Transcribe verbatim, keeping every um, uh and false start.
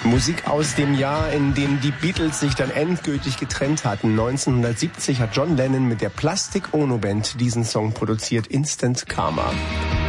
Musik aus dem Jahr, in dem die Beatles sich dann endgültig getrennt hatten. neunzehnhundertsiebzig hat John Lennon mit der Plastic Ono Band diesen Song produziert, Instant Karma.